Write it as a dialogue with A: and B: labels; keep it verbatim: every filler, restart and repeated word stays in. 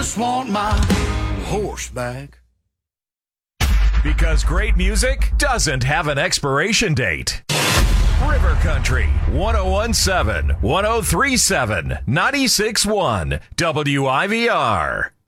A: Just want my horse back.
B: Because great music doesn't have an expiration date. River Country, one oh one point seven, one oh three point seven, ninety-six point one, W I V R.